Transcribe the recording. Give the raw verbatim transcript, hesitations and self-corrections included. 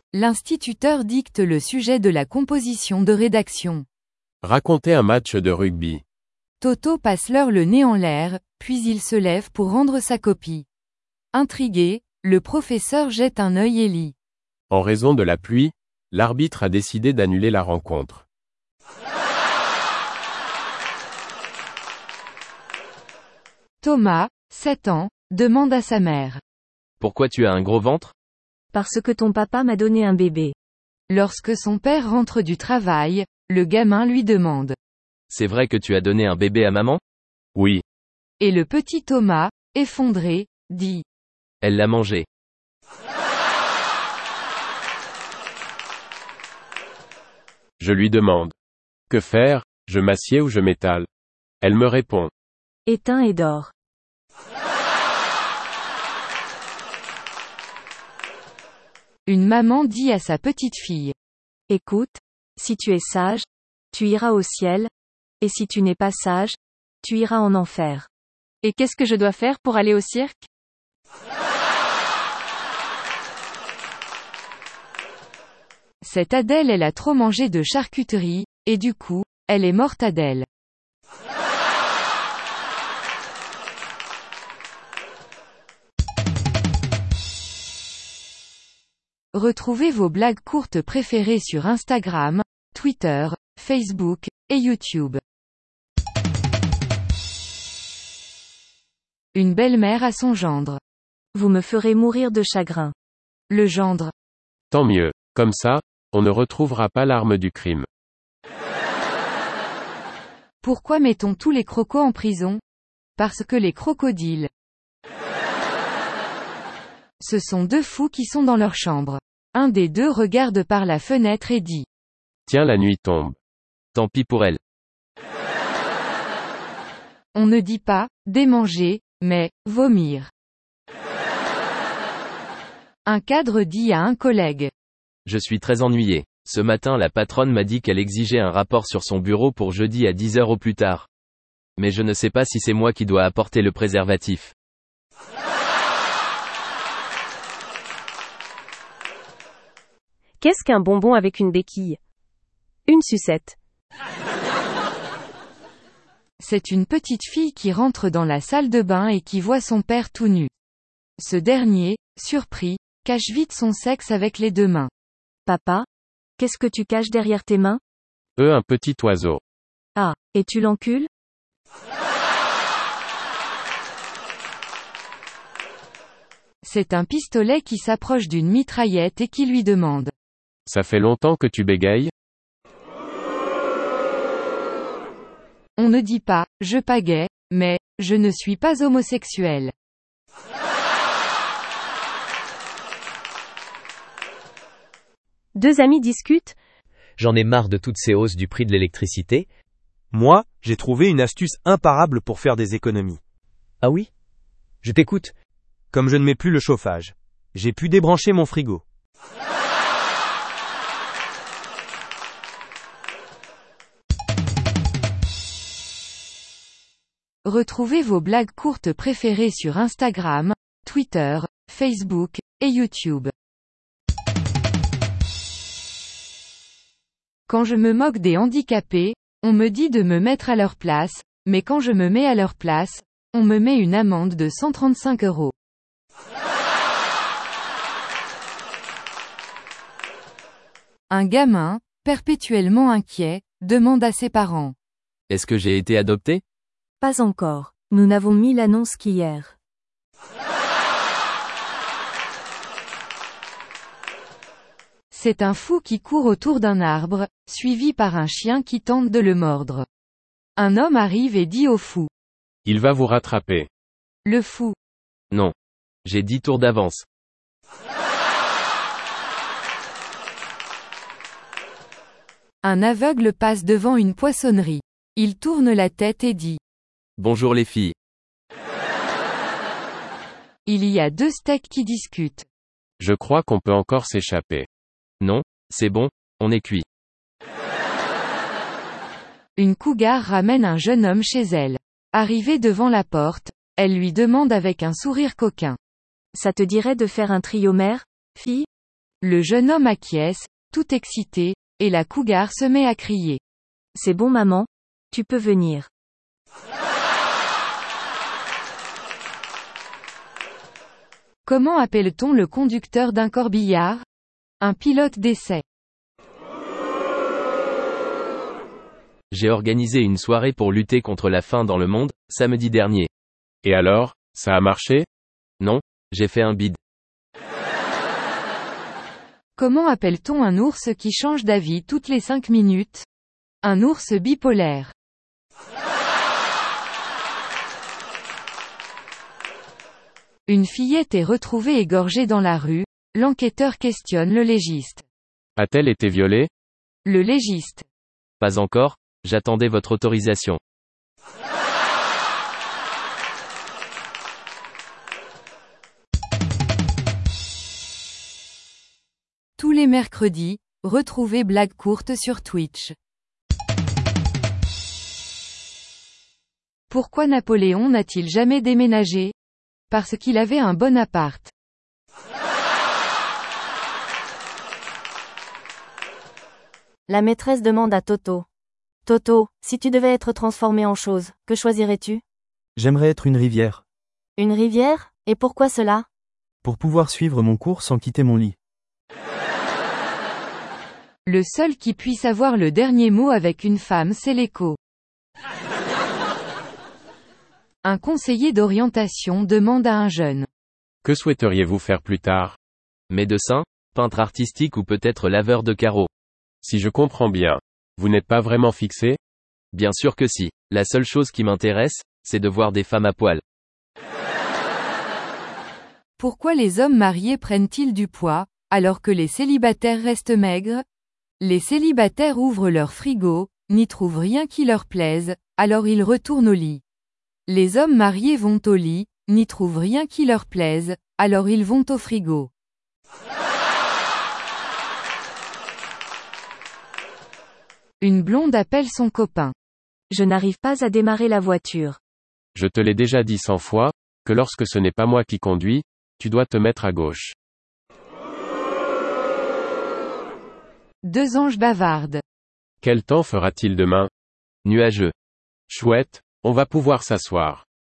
L'instituteur dicte le sujet de la composition de rédaction. Racontez un match de rugby. Toto passe l'heure le nez en l'air, puis il se lève pour rendre sa copie. Intrigué, le professeur jette un œil et lit. En raison de la pluie, l'arbitre a décidé d'annuler la rencontre. Thomas, sept ans, demande à sa mère. Pourquoi tu as un gros ventre? Parce que ton papa m'a donné un bébé. Lorsque son père rentre du travail, le gamin lui demande. C'est vrai que tu as donné un bébé à maman? Oui. Et le petit Thomas, effondré, dit. Elle l'a mangé. Je lui demande. Que faire, je m'assieds ou je m'étale? Elle me répond. Éteins et dors. Une maman dit à sa petite fille. Écoute, si tu es sage, tu iras au ciel, et si tu n'es pas sage, tu iras en enfer. Et qu'est-ce que je dois faire pour aller au cirque? Cette Adèle elle a trop mangé de charcuterie, et du coup, elle est morte Adèle. Retrouvez vos blagues courtes préférées sur Instagram, Twitter, Facebook, et YouTube. Une belle-mère à son gendre. Vous me ferez mourir de chagrin. Le gendre. Tant mieux. Comme ça, on ne retrouvera pas l'arme du crime. Pourquoi mettons tous les crocos en prison? Parce que les crocodiles. Ce sont deux fous qui sont dans leur chambre. Un des deux regarde par la fenêtre et dit. Tiens, la nuit tombe. Tant pis pour elle. On ne dit pas, démanger, mais, vomir. Un cadre dit à un collègue. Je suis très ennuyé. Ce matin la patronne m'a dit qu'elle exigeait un rapport sur son bureau pour jeudi à dix heures au plus tard. Mais je ne sais pas si c'est moi qui dois apporter le préservatif. Qu'est-ce qu'un bonbon avec une béquille? Une sucette. C'est une petite fille qui rentre dans la salle de bain et qui voit son père tout nu. Ce dernier, surpris, cache vite son sexe avec les deux mains. Papa? Qu'est-ce que tu caches derrière tes mains? Eux, un petit oiseau. Ah, et tu l'encules? C'est un pistolet qui s'approche d'une mitraillette et qui lui demande. Ça fait longtemps que tu bégayes? On ne dit pas, je pagaie, mais, je ne suis pas homosexuel. Deux amis discutent. J'en ai marre de toutes ces hausses du prix de l'électricité. Moi, j'ai trouvé une astuce imparable pour faire des économies. Ah oui? Je t'écoute. Comme je ne mets plus le chauffage, j'ai pu débrancher mon frigo. Retrouvez vos blagues courtes préférées sur Instagram, Twitter, Facebook, et YouTube. Quand je me moque des handicapés, on me dit de me mettre à leur place, mais quand je me mets à leur place, on me met une amende de cent trente-cinq euros. Un gamin, perpétuellement inquiet, demande à ses parents. Est-ce que j'ai été adopté? Pas encore. Nous n'avons mis l'annonce qu'hier. C'est un fou qui court autour d'un arbre, suivi par un chien qui tente de le mordre. Un homme arrive et dit au fou. Il va vous rattraper. Le fou. Non. J'ai dix tours d'avance. Un aveugle passe devant une poissonnerie. Il tourne la tête et dit. Bonjour les filles. Il y a deux steaks qui discutent. Je crois qu'on peut encore s'échapper. Non, c'est bon, on est cuit. Une cougar ramène un jeune homme chez elle. Arrivée devant la porte, elle lui demande avec un sourire coquin. Ça te dirait de faire un trio mère, fille? Le jeune homme acquiesce, tout excité, et la cougar se met à crier. C'est bon maman, tu peux venir. Comment appelle-t-on le conducteur d'un corbillard? Un pilote d'essai. J'ai organisé une soirée pour lutter contre la faim dans le monde, samedi dernier. Et alors, ça a marché? Non, j'ai fait un bide. Comment appelle-t-on un ours qui change d'avis toutes les cinq minutes? Un ours bipolaire. Une fillette est retrouvée égorgée dans la rue, l'enquêteur questionne le légiste. A-t-elle été violée? Le légiste. Pas encore, j'attendais votre autorisation. Tous les mercredis, retrouvez Blague courte sur Twitch. Pourquoi Napoléon n'a-t-il jamais déménagé? Parce qu'il avait un bon appart. La maîtresse demande à Toto. Toto, si tu devais être transformé en chose, que choisirais-tu? J'aimerais être une rivière. Une rivière? Et pourquoi cela? Pour pouvoir suivre mon cours sans quitter mon lit. Le seul qui puisse avoir le dernier mot avec une femme, c'est l'écho. Un conseiller d'orientation demande à un jeune. Que souhaiteriez-vous faire plus tard? Médecin, peintre artistique ou peut-être laveur de carreaux? Si je comprends bien, vous n'êtes pas vraiment fixé? Bien sûr que si. La seule chose qui m'intéresse, c'est de voir des femmes à poil. Pourquoi les hommes mariés prennent-ils du poids, alors que les célibataires restent maigres? Les célibataires ouvrent leur frigo, n'y trouvent rien qui leur plaise, alors ils retournent au lit. Les hommes mariés vont au lit, n'y trouvent rien qui leur plaise, alors ils vont au frigo. Une blonde appelle son copain. Je n'arrive pas à démarrer la voiture. Je te l'ai déjà dit cent fois, que lorsque ce n'est pas moi qui conduis, tu dois te mettre à gauche. Deux anges bavardent. Quel temps fera-t-il demain? Nuageux. Chouette, on va pouvoir s'asseoir.